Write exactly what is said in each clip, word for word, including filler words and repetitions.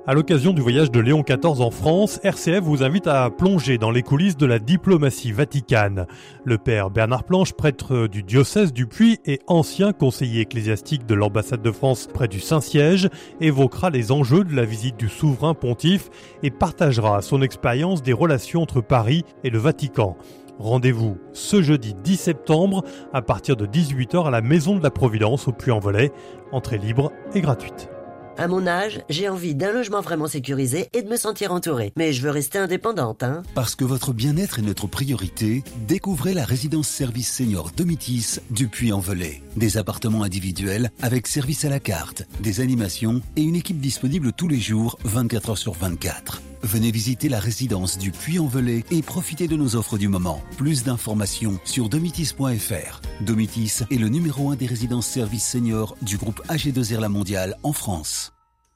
À l'occasion du voyage de Léon quatorze en France, R C F vous invite à plonger dans les coulisses de la diplomatie vaticane. Le père Bernard Planche, prêtre du diocèse du Puy et ancien conseiller ecclésiastique de l'ambassade de France près du Saint-Siège, évoquera les enjeux de la visite du souverain pontife et partagera son expérience des relations entre Paris et le Vatican. Rendez-vous ce jeudi dix septembre à partir de dix-huit heures à la Maison de la Providence au Puy-en-Velay. Entrée libre et gratuite. À mon âge, j'ai envie d'un logement vraiment sécurisé et de me sentir entourée. Mais je veux rester indépendante, hein. Parce que votre bien-être est notre priorité, découvrez la résidence service senior Domitis du Puy-en-Velay. Des appartements individuels avec service à la carte, des animations et une équipe disponible tous les jours, vingt-quatre heures sur vingt-quatre. Venez visiter la résidence du Puy-en-Velay et profitez de nos offres du moment. Plus d'informations sur domitis point f r. Domitis est le numéro un des résidences services seniors du groupe A G deux R La Mondiale en France.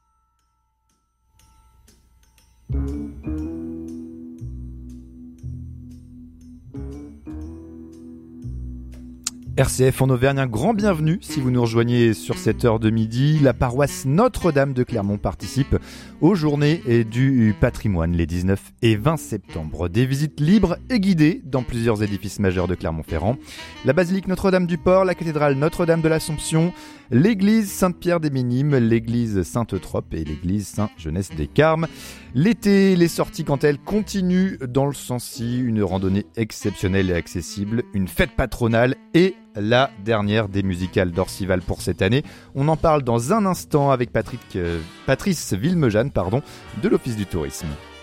R C F en Auvergne, un grand bienvenue si vous nous rejoignez sur cette heure de midi. La paroisse Notre-Dame de Clermont participe aux Journées du patrimoine les dix-neuf et vingt septembre. Des visites libres et guidées dans plusieurs édifices majeurs de Clermont-Ferrand. La basilique Notre-Dame du Port, la cathédrale Notre-Dame de l'Assomption, l'église Sainte-Pierre des Minimes, l'église Sainte-Eutrope et l'église Saint-Jeunesse des Carmes. L'été, les sorties quant à elles continuent dans le Sancy, une randonnée exceptionnelle et accessible, une fête patronale et la dernière des musicales d'Orcival pour cette année. On en parle dans un instant avec Patrick, euh, Patrice Villemejane pardon, de l'Office du Tourisme.